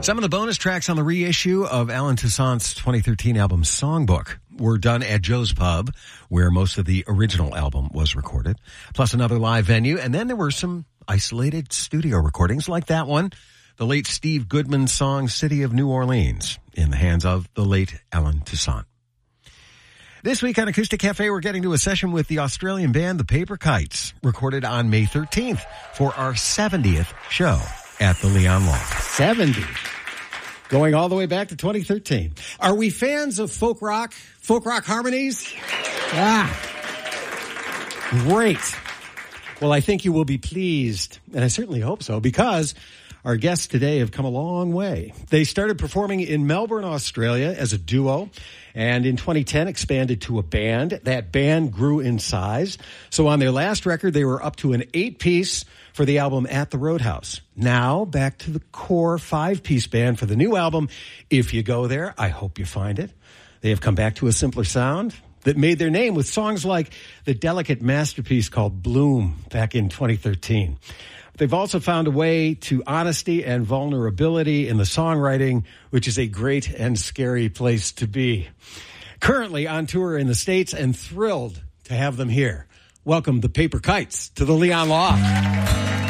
Some of the bonus tracks on the reissue of Alan Toussaint's 2013 album Songbook were done at Joe's Pub, where most of the original album was recorded, plus another live venue. And then there were some isolated studio recordings like that one, the late Steve Goodman song City of New Orleans, in the hands of the late Alan Toussaint. This week on Acoustic Cafe, we're getting to a session with the Australian band The Paper Kites, recorded on May 13th for our 70th show at the Leon Loft. 70. Going all the way back to 2013. Are we fans of folk rock harmonies? Great. Well, I think you will be pleased, and I certainly hope so, because our guests today have come a long way. They started performing in Melbourne, Australia as a duo, and in 2010 expanded to a band. That band grew in size. So on their last record, they were up to an 8-piece for the album At the Roadhouse. Now, back to the core 5-piece band for the new album. If you go there, I hope you find it. They have come back to a simpler sound that made their name with songs like the delicate masterpiece called Bloom back in 2013. They've also found a way to honesty and vulnerability in the songwriting, which is a great and scary place to be. Currently on tour in the States, and thrilled to have them here. Welcome the Paper Kites to the Leon Loft.